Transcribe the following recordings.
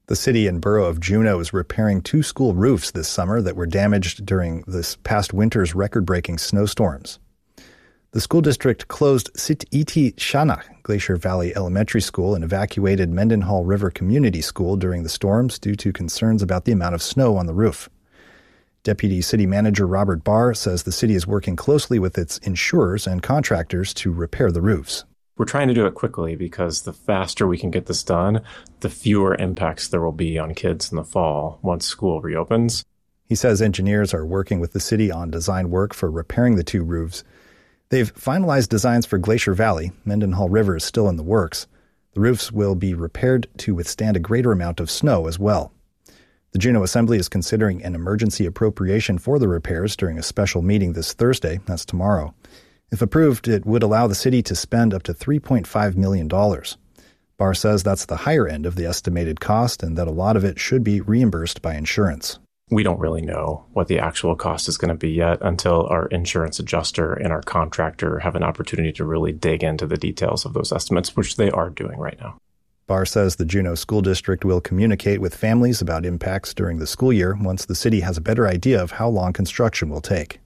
The city and borough of Juneau is repairing 2 school roofs this summer that were damaged during this past winter's record-breaking snowstorms. The school district closed Sit-Iti Shana Glacier Valley Elementary School and evacuated Mendenhall River Community School during the storms due to concerns about the amount of snow on the roof. Deputy City Manager Robert Barr says the city is working closely with its insurers and contractors to repair the roofs. We're trying to do it quickly because the faster we can get this done, the fewer impacts there will be on kids in the fall once school reopens. He says engineers are working with the city on design work for repairing the 2 roofs. They've finalized designs for Glacier Valley. Mendenhall River is still in the works. The roofs will be repaired to withstand a greater amount of snow as well. The Juneau Assembly is considering an emergency appropriation for the repairs during a special meeting this Thursday. That's tomorrow. If approved, it would allow the city to spend up to $3.5 million. Barr says that's the higher end of the estimated cost and that a lot of it should be reimbursed by insurance. We don't really know what the actual cost is going to be yet until our insurance adjuster and our contractor have an opportunity to really dig into the details of those estimates, which they are doing right now. Barr says the Juneau School District will communicate with families about impacts during the school year once the city has a better idea of how long construction will take.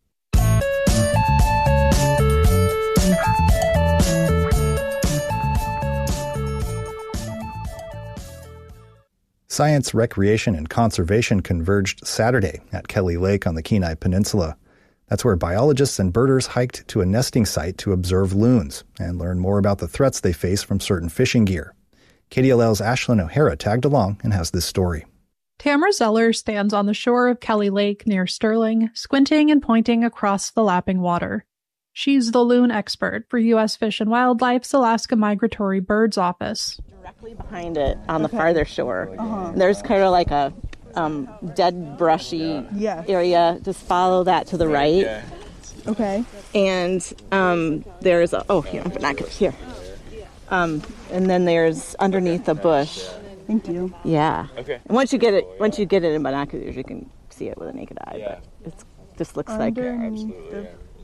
Science, recreation, and conservation converged Saturday at Kelly Lake on the Kenai Peninsula. That's where biologists and birders hiked to a nesting site to observe loons and learn more about the threats they face from certain fishing gear. KDLL's Ashlyn O'Hara tagged along and has this story. Tamara Zeller stands on the shore of Kelly Lake near Sterling, squinting and pointing across the lapping water. She's the loon expert for U.S. Fish and Wildlife's Alaska Migratory Birds Office. Directly behind it on the farther shore, there's kind of like a dead brushy area. Just follow that to the right. Okay. And there's binoculars here. And then there's underneath a bush. Thank you. Yeah. Okay. And once you get it in binoculars, you can see it with a naked eye. Yeah. But it just looks like. Absolutely.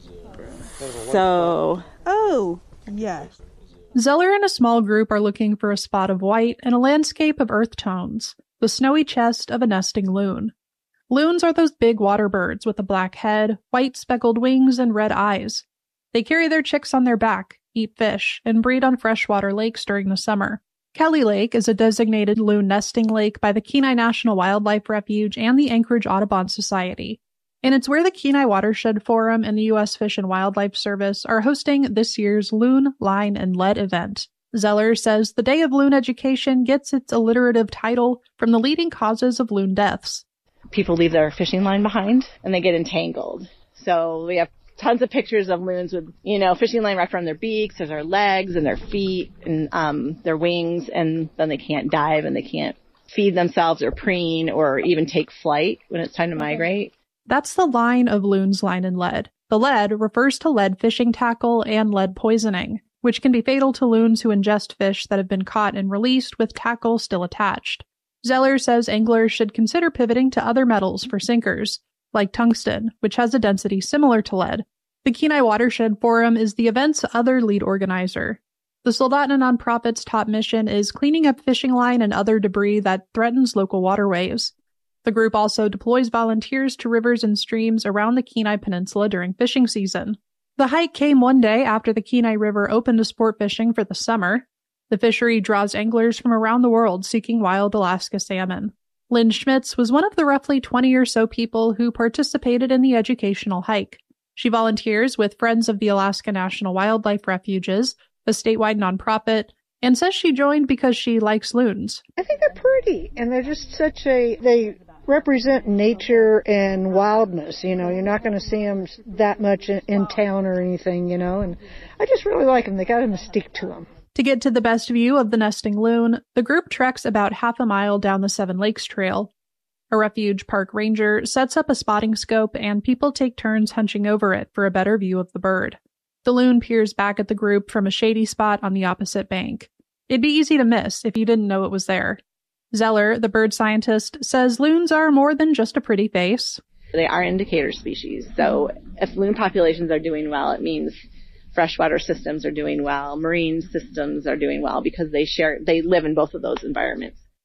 So. Oh, yes. Zeller and a small group are looking for a spot of white and a landscape of earth tones, the snowy chest of a nesting loon. Loons are those big water birds with a black head, white speckled wings, and red eyes. They carry their chicks on their back, eat fish, and breed on freshwater lakes during the summer. Kelly Lake is a designated loon nesting lake by the Kenai National Wildlife Refuge and the Anchorage Audubon Society. And it's where the Kenai Watershed Forum and the U.S. Fish and Wildlife Service are hosting this year's Loon, Line, and Lead event. Zeller says the Day of Loon Education gets its alliterative title from the leading causes of loon deaths. People leave their fishing line behind, and they get entangled. So we have tons of pictures of loons with, fishing line wrapped around their beaks, their legs, and their feet, and their wings, and then they can't dive, and they can't feed themselves or preen or even take flight when it's time to migrate. That's the line of Loons, Line, and Lead. The lead refers to lead fishing tackle and lead poisoning, which can be fatal to loons who ingest fish that have been caught and released with tackle still attached. Zeller says anglers should consider pivoting to other metals for sinkers, like tungsten, which has a density similar to lead. The Kenai Watershed Forum is the event's other lead organizer. The Soldotna nonprofit's top mission is cleaning up fishing line and other debris that threatens local waterways. The group also deploys volunteers to rivers and streams around the Kenai Peninsula during fishing season. The hike came one day after the Kenai River opened to sport fishing for the summer. The fishery draws anglers from around the world seeking wild Alaska salmon. Lynn Schmitz was one of the roughly 20 or so people who participated in the educational hike. She volunteers with Friends of the Alaska National Wildlife Refuges, a statewide nonprofit, and says she joined because she likes loons. I think they're pretty, and they're just they represent nature and wildness, You're not going to see them that much in town or anything, and I just really like them. They got a mystique to them. To get to the best view of the nesting loon, the group treks about half a mile down the Seven Lakes Trail. A refuge park ranger sets up a spotting scope, and people take turns hunching over it for a better view of the bird. The loon peers back at the group from a shady spot on the opposite bank. It'd be easy to miss if you didn't know it was there. Zeller, the bird scientist, says loons are more than just a pretty face. They are indicator species, so if loon populations are doing well, it means freshwater systems are doing well, marine systems are doing well, because they live in both of those environments.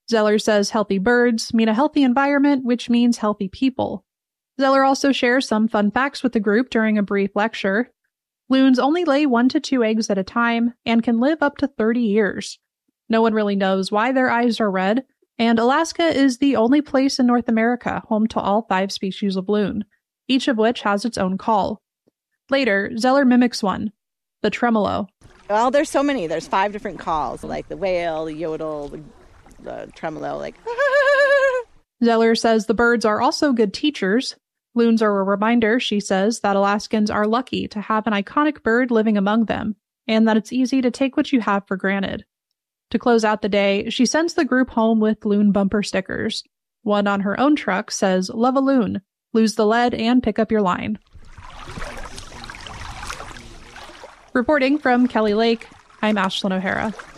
Zeller says healthy birds mean a healthy environment, which means healthy people. Zeller also shares some fun facts with the group during a brief lecture. Loons only lay 1 to 2 eggs at a time and can live up to 30 years. No one really knows why their eyes are red, and Alaska is the only place in North America home to all 5 species of loon, each of which has its own call. Later, Zeller mimics one, the tremolo. Well, there's so many. There's 5 different calls, like the wail, the yodel, the tremolo, like... Zeller says the birds are also good teachers. Loons are a reminder, she says, that Alaskans are lucky to have an iconic bird living among them, and that it's easy to take what you have for granted. To close out the day, she sends the group home with loon bumper stickers. One on her own truck says, "Love a loon, lose the lead and pick up your line." Reporting from Kelly Lake, I'm Ashlyn O'Hara.